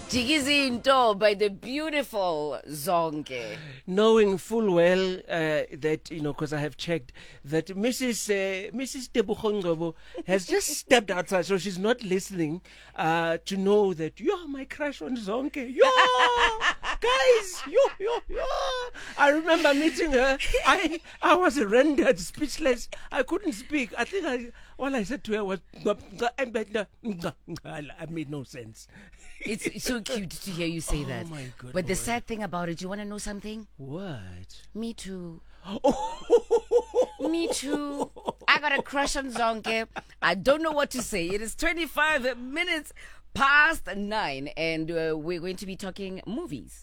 Jikizinto by the beautiful Zonke. Knowing full well that, because I have checked that Mrs. Tebukhongobo has just stepped outside, so she's not listening to know that you're my crush on Zonke. Guys, yo. I remember meeting her. I was rendered speechless. I couldn't speak. I think all I said to her was, I made no sense. It's so cute to hear you say that. My God, but the sad thing about it, you want to know something? What? Me too. Me too. I got a crush on Zonke. I don't know what to say. It is 25 minutes past 9, and we're going to be talking movies.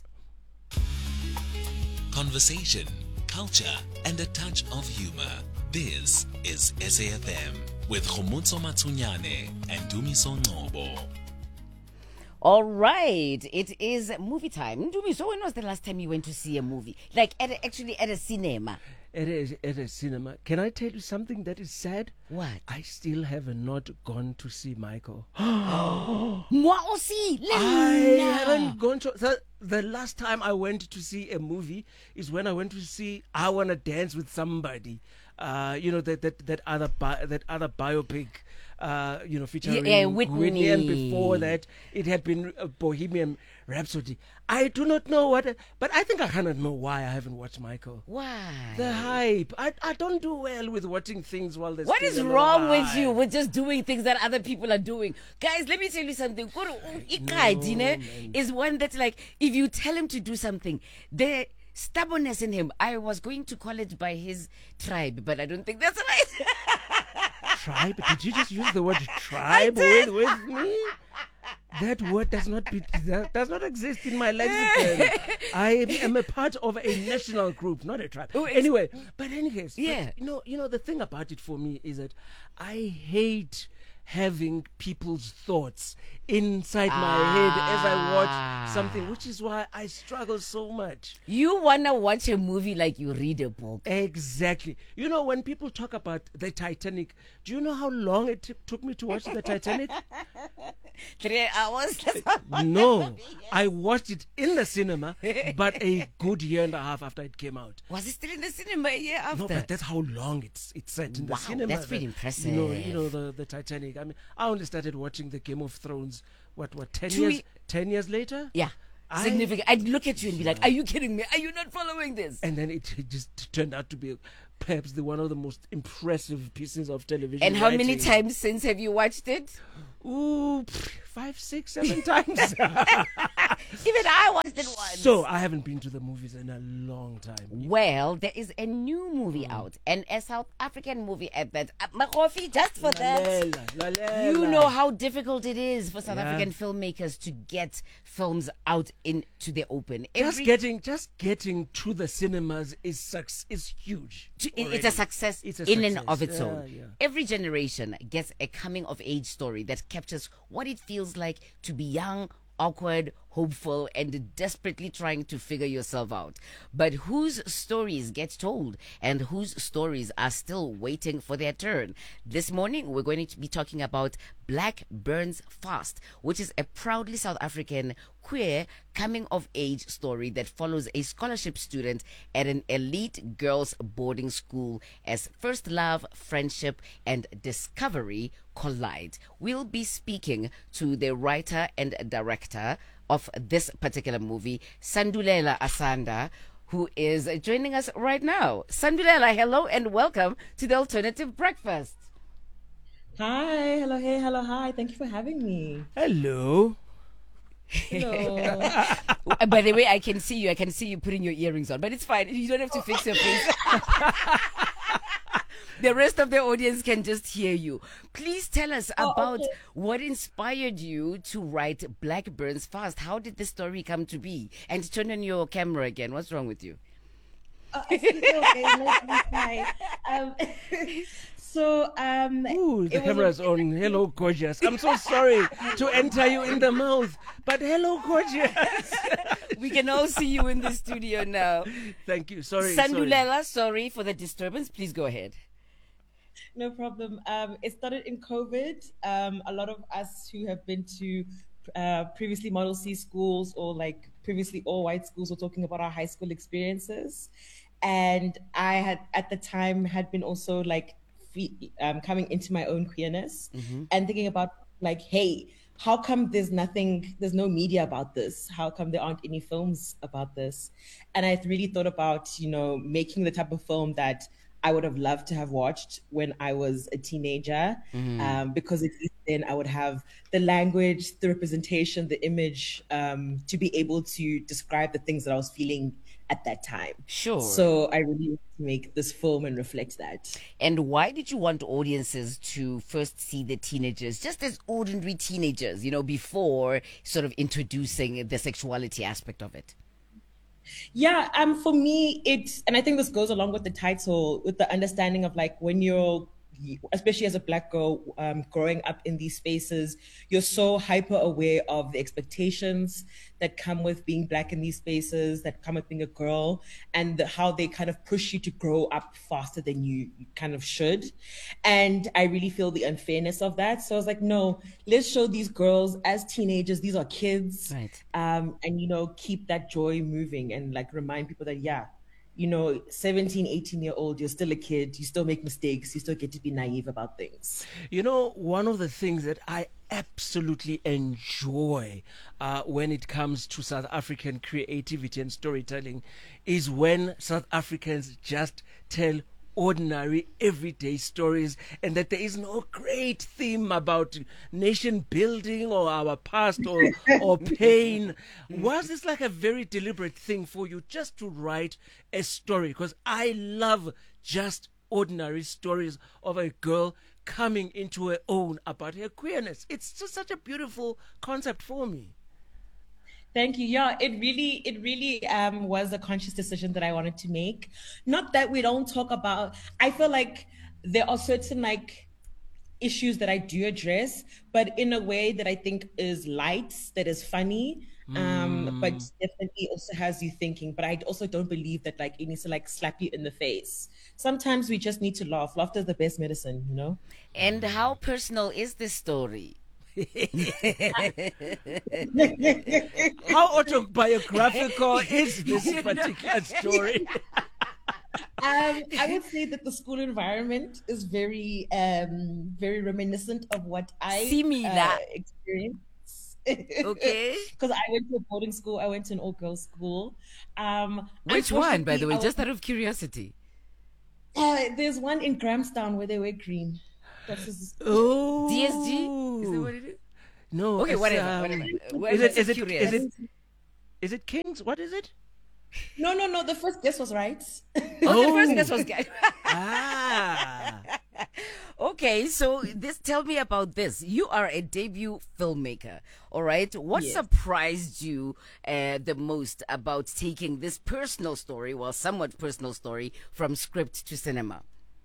Conversation, culture, and a touch of humor. This is SAFM with Khomotso Matsunyane and Dumiso Ngcobo. All right, it is movie time. Ndumi, so when was the last time you went to see a movie? Like actually at a cinema? It is at a cinema. Can I tell you something that is sad? What? I still have not gone to see Michael. Moi aussi. I haven't gone to. The last time I went to see a movie is when I went to see I Wanna Dance with Somebody. That other biopic. Featuring Whitney. And before that, it had been Bohemian Rhapsody. I do not know but I think I kind of know why I haven't watched Michael. Why? The hype. I don't do well with watching things while there's. What is wrong with you with just doing things that other people are doing? Guys, let me tell you something. Is one that's like, if you tell him to do something, the stubbornness in him. I was going to call it by his tribe, but I don't think that's right. Tribe? Did you just use the word tribe with me? That word does not exist in my lexicon. I am a part of a national group, not a tribe. Anyway, yeah. The thing about it for me is that I hate having people's thoughts inside my head as I watch something, which is why I struggle so much. You want to watch a movie like you read a book. Exactly. When people talk about the Titanic, do you know how long it took me to watch the Titanic? 3 hours? No, I watched it in the cinema, but a good year and a half after it came out. Was it still in the cinema a year after? No, but that's how long it's set in the cinema. That's pretty impressive. The Titanic. I mean, I only started watching the Game of Thrones, 10 years later? Yeah. Significant. I'd look at you and be like, are you kidding me? Are you not following this? And then it just turned out to be perhaps one of the most impressive pieces of television. And how many times since have you watched it? Ooh, 5, 6, 7 times. Even I watched it once. So I haven't been to the movies in a long time. Well, there is a new movie out, and a South African movie at that. Makofi, just for that. You know how difficult it is for South African filmmakers to get films out into the open. Just getting to the cinemas is huge. It's a success in and of its own. Yeah. Every generation gets a coming of age story that captures what it feels like to be young, awkward, hopeful, and desperately trying to figure yourself out. But whose stories get told and whose stories are still waiting for their turn? This morning, we're going to be talking about Black Burns Fast, which is a proudly South African queer coming-of-age story that follows a scholarship student at an elite girls' boarding school as first love, friendship, and discovery collide. We'll be speaking to the writer and director of this particular movie, Sandulela Asanda, who is joining us right now. Sandulela, hello and welcome to the Alternative Breakfast. Hi, hello, hey, hello, hi. Thank you for having me. Hello. Hello. By the way, I can see you putting your earrings on, but it's fine. You don't have to fix your face. The rest of the audience can just hear you. Please tell us about what inspired you to write Black Burns Fast. How did this story come to be? And turn on your camera again. What's wrong with you? The camera's on. Hello, gorgeous. I'm so sorry to enter you in the mouth, but hello, gorgeous. We can all see you in the studio now. Thank you. Sorry. Sandulela, sorry for the disturbance. Please go ahead. No problem. It started in COVID. A lot of us who have been to previously Model C schools or like previously all white schools were talking about our high school experiences. And I had at the time had been also like coming into my own queerness and thinking about like, hey, how come there's no media about this? How come there aren't any films about this? And I really thought about, making the type of film that I would have loved to have watched when I was a teenager, because at least then I would have the language, the representation, the image, to be able to describe the things that I was feeling at that time. Sure. So I really want to make this film and reflect that. And why did you want audiences to first see the teenagers just as ordinary teenagers, before sort of introducing the sexuality aspect of it? Yeah, for me, and I think this goes along with the title, with the understanding of like when you're, especially as a Black girl, growing up in these spaces, you're so hyper aware of the expectations that come with being Black in these spaces, that come with being a girl, and how they kind of push you to grow up faster than you kind of should. And I really feel the unfairness of that. So I was like, no, let's show these girls as teenagers. These are kids. Right. And, keep that joy moving and like remind people that, 17, 18-year-old, you're still a kid, you still make mistakes, you still get to be naive about things. One of the things that I absolutely enjoy when it comes to South African creativity and storytelling is when South Africans just tell ordinary everyday stories, and that there is no great theme about nation building or our past or pain. Was this like a very deliberate thing for you just to write a story? Because I love just ordinary stories of a girl coming into her own about her queerness. It's just such a beautiful concept for me. Thank you. Yeah, it really was a conscious decision that I wanted to make. Not that we don't talk about, I feel like there are certain like issues that I do address, but in a way that I think is light, that is funny, but definitely also has you thinking. But I also don't believe that like it needs to like slap you in the face. Sometimes we just need to laugh. Laughter is the best medicine, And how personal is this story? How autobiographical is this particular story? I would say that the school environment is very, very reminiscent of what I experienced. Okay. Because I went to a boarding school. I went to an all-girls school. Which one, by the way? Just out of curiosity. There's one in Grahamstown where they wear green. Oh, DSG? Is that what it is? No. Okay, whatever. Is it Kings? What is it? No. The first guess was right. The first guess was right. Ah. Okay, so tell me about this. You are a debut filmmaker, all right? What Yes. surprised you the most about taking this personal story, somewhat personal story, from script to cinema?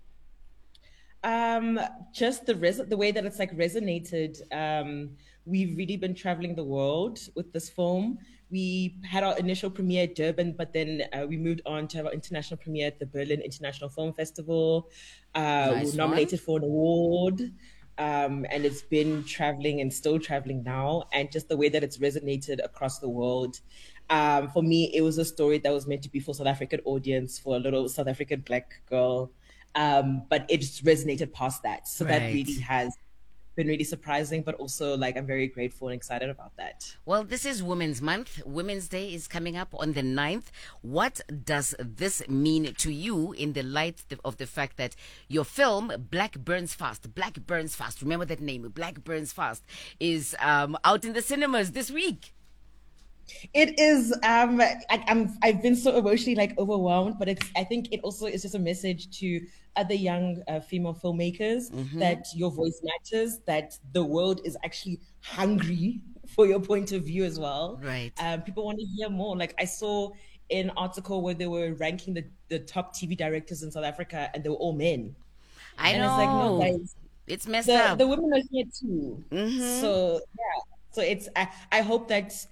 Just the way that it's like resonated. We've really been traveling the world with this film. We had our initial premiere at Durban, but then we moved on to have our international premiere at the Berlin International Film Festival. We were nominated for an award, and it's been traveling and still traveling now. And just the way that it's resonated across the world. For me, it was a story that was meant to be for South African audience, for a little South African Black girl. But it just resonated past that. So that really has been really surprising, but also like I'm very grateful and excited about that. Well, this is Women's Month. Women's Day is coming up on the 9th. What does this mean to you in the light of the fact that your film, Black Burns Fast, remember that name, Black Burns Fast, is out in the cinemas this week? It is. I've been so emotionally like overwhelmed, but I think it also is just a message to other young female filmmakers that your voice matters, that the world is actually hungry for your point of view as well. Right. People want to hear more. Like I saw an article where they were ranking the top TV directors in South Africa, and they were all men. I know. It's like, no, guys, it's messed up. The women are here too. So yeah. So it's. I hope that.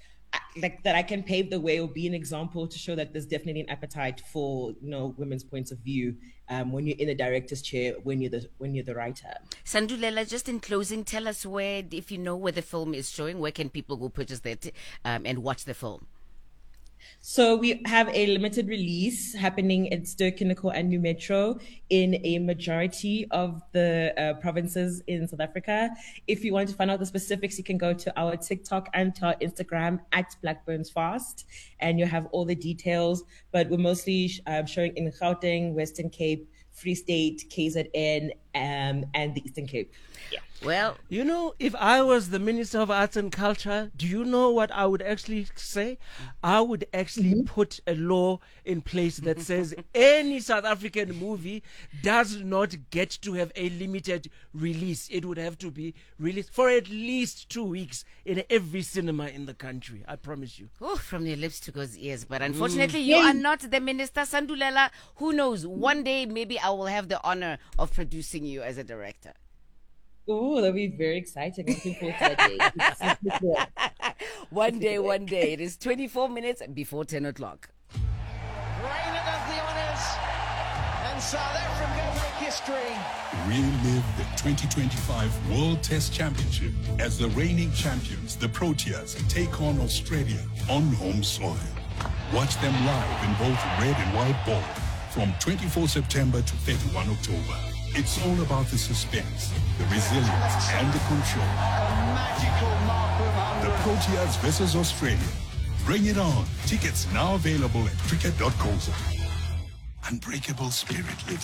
like that I can pave the way or be an example to show that there's definitely an appetite for women's points of view when you're in the director's chair, when you're the writer. Sandulela, just in closing, tell us where, if you know where the film is showing, where can people go purchase that and watch the film? So we have a limited release happening at Ster-Kinekor and New Metro in a majority of the provinces in South Africa. If you want to find out the specifics, you can go to our TikTok and to our Instagram at Blackburns Fast, and you have all the details. But we're mostly showing in Gauteng, Western Cape, Free State, KZN, and the Eastern Cape. Yeah. Well, if I was the Minister of Arts and Culture, do you know what I would actually say? I would actually put a law in place that says any South African movie does not get to have a limited release. It would have to be released for at least 2 weeks in every cinema in the country. I promise you. Oh, from your lips to God's ears. But unfortunately, you are not the Minister. Sandulela, who knows? One day, maybe I will have the honor of producing you as a director. Oh, that'll be very exciting. I'm looking forward to that day. One day. It is 24 minutes before 10 o'clock. Reina does the honours, and South Africa make history. Relive the 2025 World Test Championship as the reigning champions, the Proteas, take on Australia on home soil. Watch them live in both red and white ball from 24 September to 31 October. It's all about the suspense, the resilience, and the control. A magical mark of 100. The Proteas versus Australia. Bring it on. Tickets now available at cricket.co.za. Unbreakable spirit lives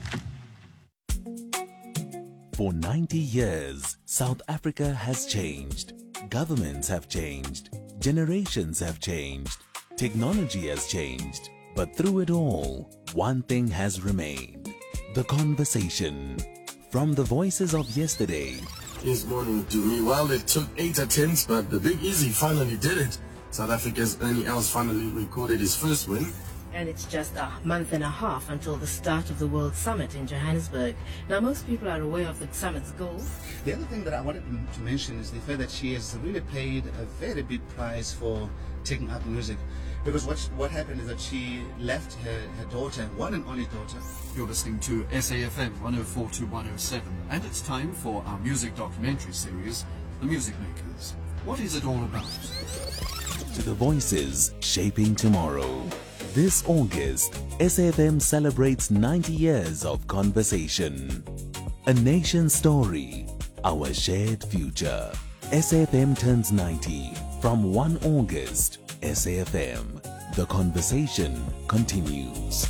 here. For 90 years, South Africa has changed. Governments have changed. Generations have changed. Technology has changed. But through it all, one thing has remained. The conversation. From the voices of yesterday. Yes, morning to me. Well, it took 8 attempts, but the Big Easy finally did it. South Africa's Ernie Els finally recorded his first win. And it's just a month and a half until the start of the World Summit in Johannesburg. Now, most people are aware of the summit's goals. The other thing that I wanted to mention is the fact that she has really paid a very big price for taking up music. Because what happened is that she left her daughter, one and only daughter. You're listening to SAFM 104 to 107, and it's time for our music documentary series, The Music Makers. What is it all about? To the voices shaping tomorrow. This August, SAFM celebrates 90 years of conversation. A nation's story, our shared future. SAFM turns 90 from 1 August. SAFM. The conversation continues.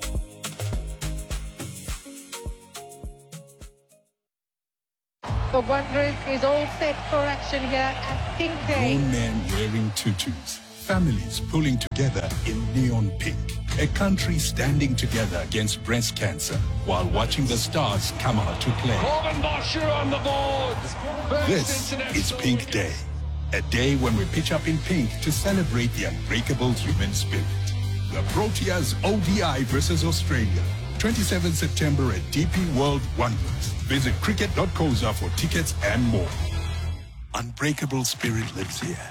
The Wanderers is all set for action here at Pink Day. Grown men wearing tutus. Families pulling together in neon pink. A country standing together against breast cancer while watching the stars come out to play. Corbin Bosher on the board. This is Pink Day. A day when we pitch up in pink to celebrate the unbreakable human spirit. The Proteas ODI versus Australia. 27 September at DP World Wanderers. Visit cricket.co.za for tickets and more. Unbreakable spirit lives here.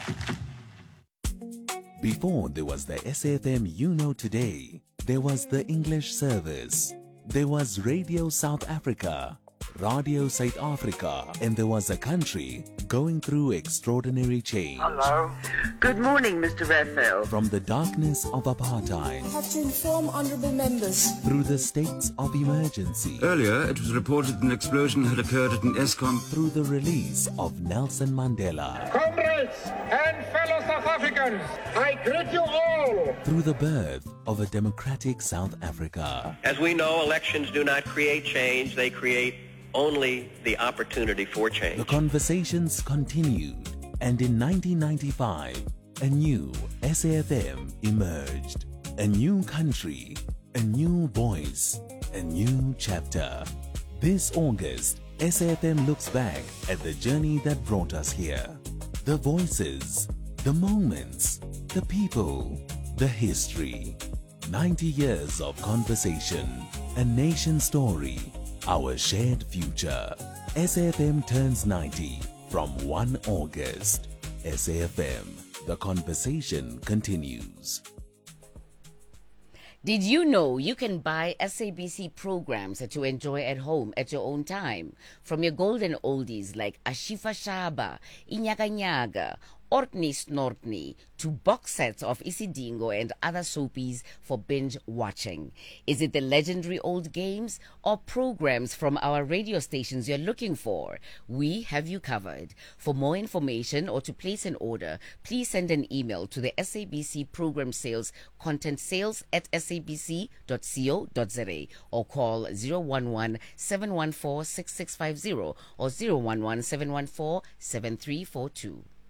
Before there was the SAFM you know today, there was the English service. There was Radio South Africa, Radio South Africa, and there was a country going through extraordinary change. Hello. Good morning, Mr. Raphael. From the darkness of apartheid. I have to inform honourable members. Through the states of emergency. Earlier, it was reported an explosion had occurred at an Eskom. Through the release of Nelson Mandela. Comrades and fellow South Africans, I greet you all. Through the birth of a democratic South Africa. As we know, elections do not create change, they create only the opportunity for change. The conversations continued, and in 1995, a new SAFM emerged. A new country, a new voice, a new chapter. This August, SAFM looks back at the journey that brought us here. The voices, the moments, the people, the history. 90 years of conversation, a nation story, our shared future. SAFM turns 90 from 1 August. SAFM, The conversation continues. Did you know you can buy SABC programs to enjoy at home at your own time? From your golden oldies like Ashifa Shaba, Inyaga Nyaga, Ortni Snortni, to box sets of Isidingo and other soapies for binge watching. Is it the legendary old games or programs from our radio stations you're looking for? We have you covered. For more information or to place an order, please send an email to the SABC Program Sales Content Sales at sabc.co.za or call 011-714-6650 or 011-714-7342.